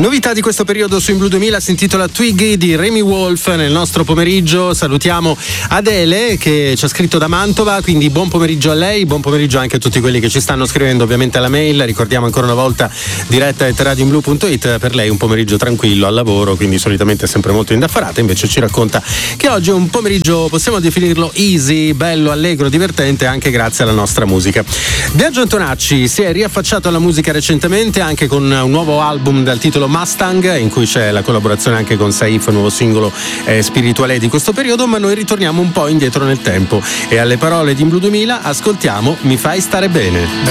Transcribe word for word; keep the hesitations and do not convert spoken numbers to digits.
Novità di questo periodo su In Blu duemila si intitola Twiggy di Remy Wolf. Nel nostro pomeriggio salutiamo Adele che ci ha scritto da Mantova, quindi buon pomeriggio a lei, buon pomeriggio anche a tutti quelli che ci stanno scrivendo ovviamente alla mail. Ricordiamo ancora una volta diretta at radio in blu punto it, per lei un pomeriggio tranquillo al lavoro, quindi solitamente è sempre molto indaffarata, invece ci racconta che oggi è un pomeriggio, possiamo definirlo easy, bello, allegro, divertente, anche grazie alla nostra musica. Biagio Antonacci si è riaffacciato alla musica recentemente anche con un nuovo album dal titolo Mustang, in cui c'è la collaborazione anche con Saif, nuovo singolo eh, spirituale di questo periodo, ma noi ritorniamo un po' indietro nel tempo e alle parole di In Blu duemila ascoltiamo Mi fai stare bene.